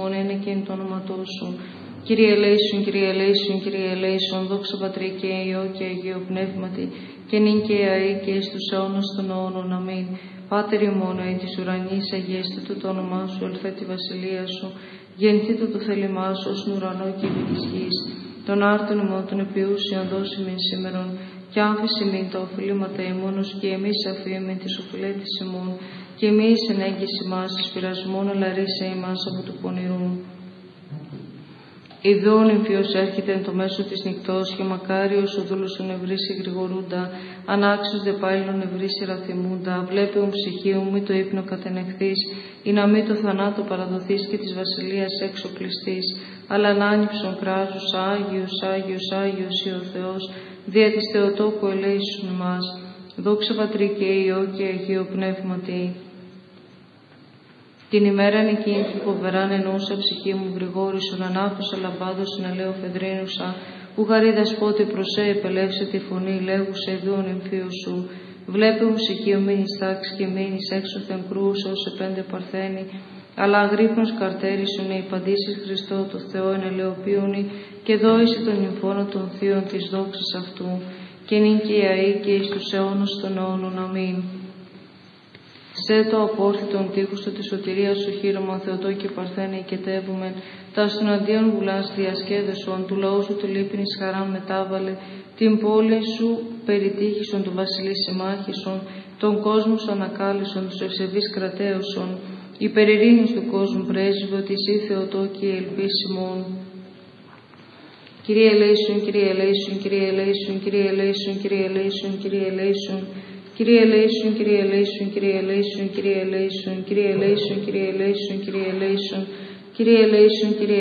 ημών είναι και εν το όνοματό σου. Κύριε ελέησον, Κύριε ελέησον, Κύριε ελέησον, δόξα Πατρί και Υιό και Αγίο Πνεύματι, και νυν και αεί και εις τους αιώνας των αιώνων. Αμήν. Πάτερ ημών, εν της ουρανής, αγιαστήτω το όνομά σου, ελθέ τη βασιλεία σου, γεννηθήτω το θέλημά σου, ως ν' ουρανό και επί της γης. Τον άρτον ημών των επιούσιων δώσει μεν σήμερον, και άφηση μην τα οφειλήματα ημώνος, και εμείς αφήμεν τις οφειλέτης ημών, και εμείς εν έγκυση μας εις πειρασμόν, αλλά ρίσε ημάς από του πονηρού. Ιδών εμφύος έρχεται εν το μέσο της νυχτός, και μακάριος ο δούλος σου νευρίσει γρηγορούντα, ανάξιος δε πάλινον νευρίσει ραθυμούντα, βλέπε ον ψυχίου μη το ύπνο κατενεχθείς, ή να μη το θανάτο παραδοθείς και της βασιλείας έξω κλειστής, αλλά να άνυψον κράζους, Άγιος, Άγιος, Άγιος ή ο Θεός, δια της Θεοτόκου ελέησον μας. Δόξα Πατρί και Υιό και Αγίο Πνεύματι. Την ημέραν εκείνη την φοβεράν εννοούσα ψυχή μου γρηγόρησον, ανάκουσα λαμπάδος ελαίο φεδρίνουσα, που γαρίδα σπότε προσέ επελεύσε τη φωνή, λέγουσα ειδών εμφύο σου. Βλέπε μου ψυχή μείνεις τάξη και μείνεις έξωθεν κρούσα ως επέντε παρθένη, αλλά αγρύπνος καρτέρισον οι παντήσεις Χριστό το Θεό εν ελαιοποιούνι, και δόησε τον νυμφώνα των θείων της δόξης αυτού, και νυν και αεί και εις τους αιώνας των αιώνων. Αμήν. Σε το απόρθητον τείχους του τη σωτηρία σου χείρωμα Θεοτό και Παρθένε οικετεύουμεν, τα στον αντίον βουλάς διασκέδεσον, του λαού σου του λύπηνης χαράν μετάβαλε, την πόλη σου περιτύχησον του βασιλείς συμμάχησον, τον κόσμο σου ανακάλυσον, τους ευσεβείς κρατέωσον, υπερειρήνης του κόσμου πρέσβη, ότι εσύ Θεοτό και ελπίσιμον. Κύριε ελέησον, Κύριε ελέησον, Κύριε ελέησον, Κύριε ελέησον, Κύριε ελέησον, Κύριε ελέησον. Κύριε ελέησον, Κύριε ελέησον, Κύριε ελέησον, Κύριε ελέησον, Κύριε ελέησον, Κύριε ελέησον, Κύριε ελέησον, Κύριε ελέησον, Κύριε